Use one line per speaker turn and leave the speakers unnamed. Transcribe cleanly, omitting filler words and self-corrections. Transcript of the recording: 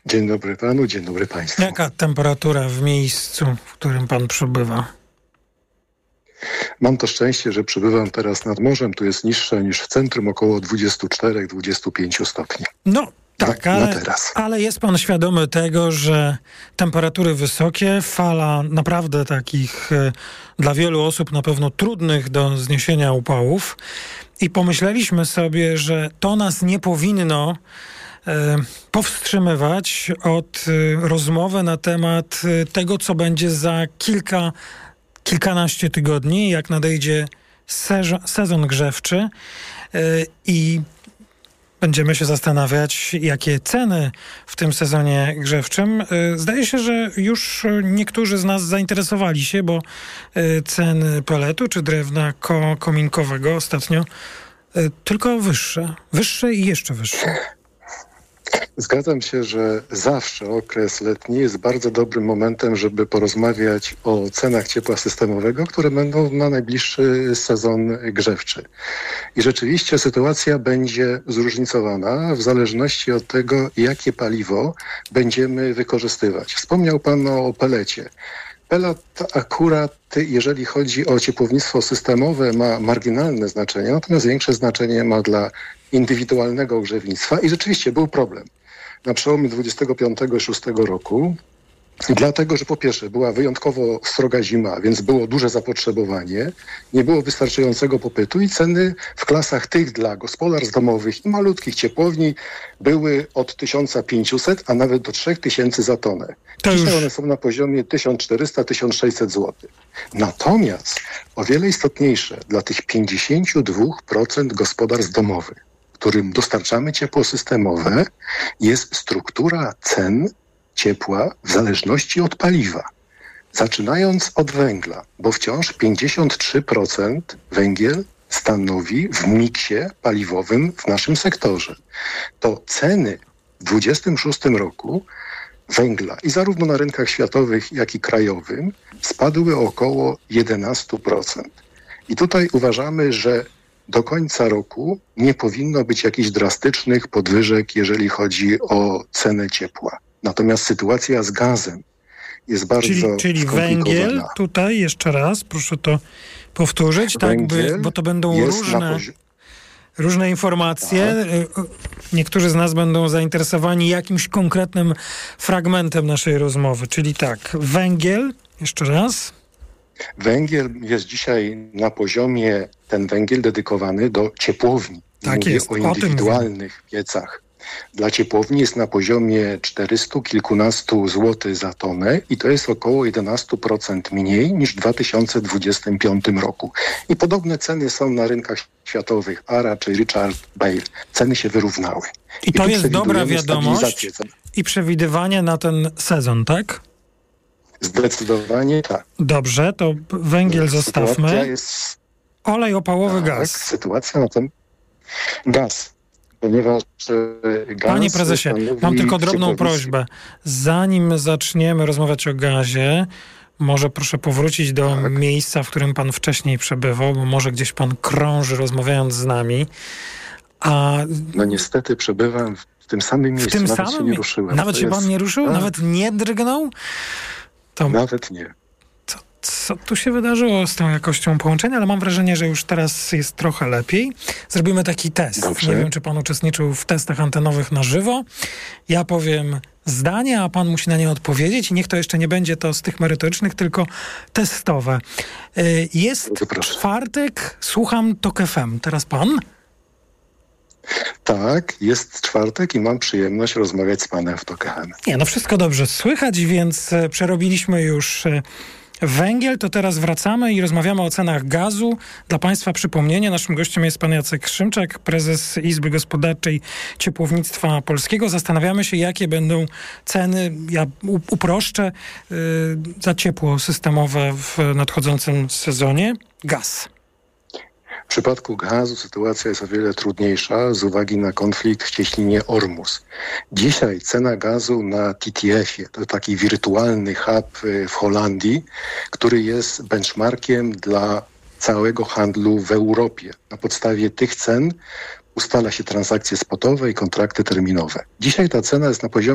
Dzień dobry panu, dzień dobry państwu.
Jaka temperatura w miejscu, w którym pan przebywa?
Mam to szczęście, że przebywam teraz nad morzem. Tu jest niższe niż w centrum, około 24-25 stopni.
No tak, ale jest pan świadomy tego, że temperatury wysokie, fala naprawdę takich dla wielu osób na pewno trudnych do zniesienia upałów. I pomyśleliśmy sobie, że to nas nie powinno powstrzymywać od rozmowy na temat tego, co będzie za kilkanaście tygodni, jak nadejdzie sezon grzewczy i będziemy się zastanawiać, jakie ceny w tym sezonie grzewczym. Zdaje się, że już niektórzy z nas zainteresowali się, bo ceny peletu czy drewna kominkowego ostatnio tylko wyższe i jeszcze wyższe.
Zgadzam się, że zawsze okres letni jest bardzo dobrym momentem, żeby porozmawiać o cenach ciepła systemowego, które będą na najbliższy sezon grzewczy. I rzeczywiście sytuacja będzie zróżnicowana w zależności od tego, jakie paliwo będziemy wykorzystywać. Wspomniał pan o pelecie. Pelet akurat, jeżeli chodzi o ciepłownictwo systemowe, ma marginalne znaczenie, natomiast większe znaczenie ma dla indywidualnego ogrzewnictwa i rzeczywiście był problem na przełomie 25 i 6 roku, dlatego, że po pierwsze była wyjątkowo sroga zima, więc było duże zapotrzebowanie, nie było wystarczającego popytu i ceny w klasach tych dla gospodarstw domowych i malutkich ciepłowni były od 1500, a nawet do 3000 za tonę. Dzisiaj one są na poziomie 1400-1600 zł. Natomiast o wiele istotniejsze dla tych 52% gospodarstw domowych, którym dostarczamy ciepło systemowe, jest struktura cen ciepła w zależności od paliwa. Zaczynając od węgla, bo wciąż 53% węgiel stanowi w miksie paliwowym w naszym sektorze. To ceny w 2026 roku węgla i zarówno na rynkach światowych, jak i krajowym spadły o około 11%. I tutaj uważamy, że do końca roku nie powinno być jakichś drastycznych podwyżek, jeżeli chodzi o cenę ciepła. Natomiast sytuacja z gazem jest bardzo
Czyli węgiel, tutaj jeszcze raz, proszę to powtórzyć, bo to będą różne informacje. Tak. Niektórzy z nas będą zainteresowani jakimś konkretnym fragmentem naszej rozmowy. Czyli tak, węgiel, jeszcze raz.
Węgiel jest dzisiaj na poziomie, ten węgiel dedykowany do ciepłowni.
Tak
Mówię
jest,
o indywidualnych piecach. Dla ciepłowni jest na poziomie 400 kilkunastu złotych za tonę i to jest około 11% mniej niż w 2025 roku. I podobne ceny są na rynkach światowych. ARA czy Richard Bale. Ceny się wyrównały.
I to jest dobra wiadomość i przewidywanie na ten sezon, tak?
Zdecydowanie tak.
Dobrze, to węgiel zostawmy. Olej opałowy, gaz.
Sytuacja na ten gaz. Ponieważ gaz...
Panie prezesie, mam tylko drobną prośbę. Zanim zaczniemy rozmawiać o gazie, może proszę powrócić do miejsca, w którym pan wcześniej przebywał, bo może gdzieś pan krąży rozmawiając z nami.
No niestety przebywam w tym samym miejscu. Nawet się nie ruszyłem.
Nawet się pan nie ruszył? Nawet nie drgnął?
Nawet nie.
Co tu się wydarzyło z tą jakością połączenia, ale mam wrażenie, że już teraz jest trochę lepiej. Zrobimy taki test. Dobrze. Nie wiem, czy pan uczestniczył w testach antenowych na żywo. Ja powiem zdanie, a pan musi na nie odpowiedzieć i niech to jeszcze nie będzie to z tych merytorycznych, tylko testowe. Jest czwartek, słucham TOK FM. Teraz pan?
Tak, jest czwartek i mam przyjemność rozmawiać z panem w TOK FM.
Nie, no wszystko dobrze słychać, więc przerobiliśmy już węgiel, to teraz wracamy i rozmawiamy o cenach gazu. Dla państwa przypomnienie, naszym gościem jest pan Jacek Szymczak, prezes Izby Gospodarczej Ciepłownictwa Polskiego. Zastanawiamy się, jakie będą ceny, ja uproszczę, za ciepło systemowe w nadchodzącym sezonie. Gaz.
W przypadku gazu sytuacja jest o wiele trudniejsza z uwagi na konflikt w cieśninie Ormus. Dzisiaj cena gazu na TTF-ie, to taki wirtualny hub w Holandii, który jest benchmarkiem dla całego handlu w Europie. Na podstawie tych cen ustala się transakcje spotowe i kontrakty terminowe. Dzisiaj ta cena jest na poziomie